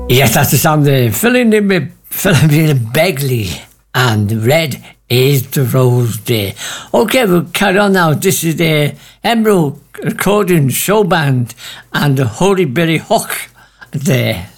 Yes, that's the song there. Philomena Begley and Red is the Rose Day. Okay, we'll carry on now. This is the Emerald Accordion Show Band and the Holy Berry Hook there.